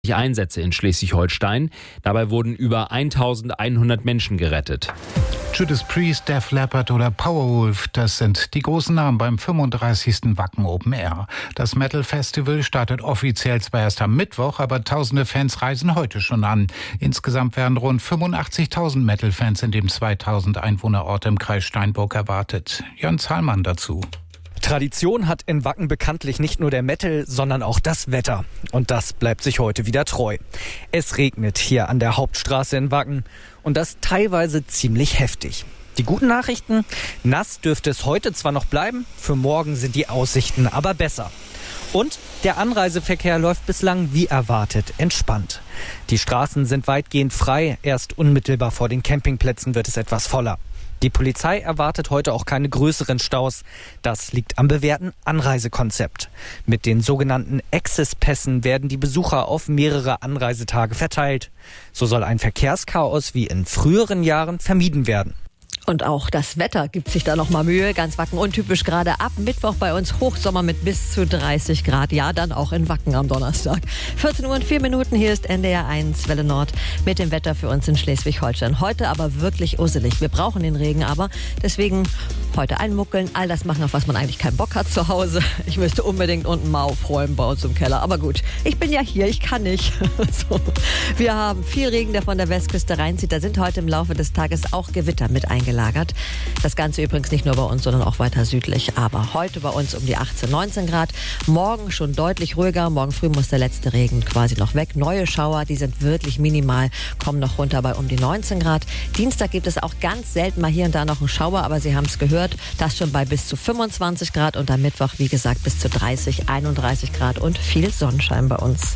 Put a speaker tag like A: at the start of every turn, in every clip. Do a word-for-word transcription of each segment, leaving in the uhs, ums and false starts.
A: Einsätze in Schleswig-Holstein. Dabei wurden über eintausendeinhundert Menschen gerettet.
B: Judas Priest, Def Leppard oder Powerwolf, das sind die großen Namen beim fünfunddreißigsten Wacken Open Air. Das Metal Festival startet offiziell zwar erst am Mittwoch, aber tausende Fans reisen heute schon an. Insgesamt werden rund fünfundachtzigtausend Metal-Fans in dem zweitausend Einwohnerort im Kreis Steinburg erwartet. Jan Zahlmann dazu.
C: Tradition hat in Wacken bekanntlich nicht nur der Metal, sondern auch das Wetter. Und das bleibt sich heute wieder treu. Es regnet hier an der Hauptstraße in Wacken und das teilweise ziemlich heftig. Die guten Nachrichten: nass dürfte es heute zwar noch bleiben, für morgen sind die Aussichten aber besser. Und der Anreiseverkehr läuft bislang wie erwartet entspannt. Die Straßen sind weitgehend frei, erst unmittelbar vor den Campingplätzen wird es etwas voller. Die Polizei erwartet heute auch keine größeren Staus. Das liegt am bewährten Anreisekonzept. Mit den sogenannten Access-Pässen werden die Besucher auf mehrere Anreisetage verteilt. So soll ein Verkehrschaos wie in früheren Jahren vermieden werden.
D: Und auch das Wetter gibt sich da noch mal Mühe. Ganz Wacken untypisch, gerade ab Mittwoch bei uns Hochsommer mit bis zu dreißig Grad. Ja, dann auch in Wacken am Donnerstag. vierzehn Uhr und vier Minuten, hier ist N D R eins Welle Nord mit dem Wetter für uns in Schleswig-Holstein. Heute aber wirklich usselig. Wir brauchen den Regen aber. Deswegen heute einmuckeln, all das machen, auf was man eigentlich keinen Bock hat zu Hause. Ich müsste unbedingt unten mal aufräumen bei uns im Keller. Aber gut, ich bin ja hier, ich kann nicht. So. Wir haben viel Regen, der von der Westküste reinzieht. Da sind heute im Laufe des Tages auch Gewitter mit eingelagert. Das Ganze übrigens nicht nur bei uns, sondern auch weiter südlich. Aber heute bei uns um die achtzehn, neunzehn Grad. Morgen schon deutlich ruhiger. Morgen früh muss der letzte Regen quasi noch weg. Neue Schauer, die sind wirklich minimal, kommen noch runter bei um die neunzehn Grad. Dienstag gibt es auch ganz selten mal hier und da noch einen Schauer, aber Sie haben es gehört, das schon bei bis zu fünfundzwanzig Grad und am Mittwoch, wie gesagt, bis zu dreißig, einunddreißig Grad und viel Sonnenschein bei uns.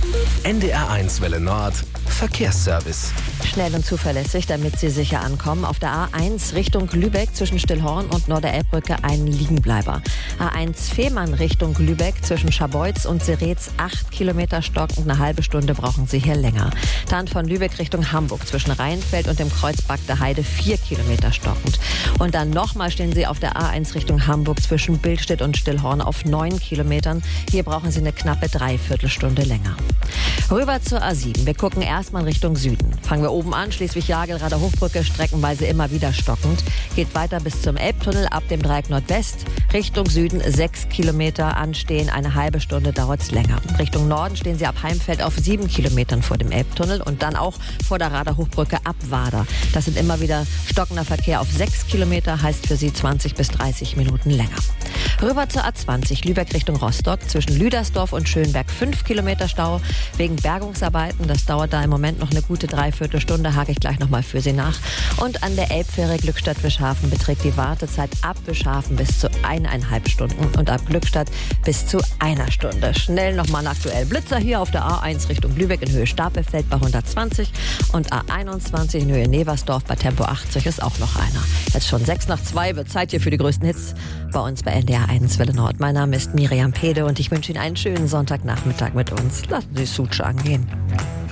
E: N D R eins Welle Nord Verkehrsservice.
D: Schnell und zuverlässig, damit Sie sicher ankommen. Auf der A eins Richtung Lübeck zwischen Stillhorn und Norderelbbrücke ein Liegenbleiber. A eins Fehmarn Richtung Lübeck zwischen Scharbeutz und Seretz acht Kilometer stockend. Eine halbe Stunde brauchen Sie hier länger. Dann von Lübeck Richtung Hamburg zwischen Rheinfeld und dem Kreuz Bagder Heide vier Kilometer stockend. Und dann nochmal stehen Sie auf der A eins Richtung Hamburg zwischen Billstedt und Stillhorn auf neun Kilometern. Hier brauchen Sie eine knappe Dreiviertelstunde länger. Rüber zur A sieben. Wir gucken erstmal Richtung Süden. Fangen wir oben an, Schleswig-Jagelrader Hochbrücke, streckenweise immer wieder stockend. Geht weiter bis zum Elbtunnel ab dem Dreieck Nordwest. Richtung Süden sechs Kilometer anstehen, eine halbe Stunde dauert es länger. Richtung Norden stehen Sie ab Heimfeld auf sieben Kilometern vor dem Elbtunnel und dann auch vor der Rader Hochbrücke ab Wader. Das sind immer wieder stockender Verkehr auf sechs Kilometer, heißt für Sie zwanzig bis dreißig Minuten länger. Rüber zur A zwanzig, Lübeck Richtung Rostock, zwischen Lüdersdorf und Schönberg fünf Kilometer Stau wegen Bergungsarbeiten. Das dauert da im Moment noch eine gute Dreiviertelstunde, hake ich gleich nochmal für Sie nach. Und an der Elbfähre Glückstadt-Wischhafen beträgt die Wartezeit ab Wischhafen bis zu eineinhalb Stunden und ab Glückstadt bis zu einer Stunde. Schnell nochmal einen aktuellen Blitzer hier auf der A eins Richtung Lübeck in Höhe Stapelfeld bei hundertzwanzig und A einundzwanzig in Höhe Neversdorf bei Tempo achtzig ist auch noch einer. Jetzt schon sechs nach zwei, wird Zeit hier für die größten Hits bei uns bei N D R eins Welle Nord. Mein Name ist Miriam Pede und ich wünsche Ihnen einen schönen Sonntagnachmittag mit uns. Lassen Sie Suche angehen.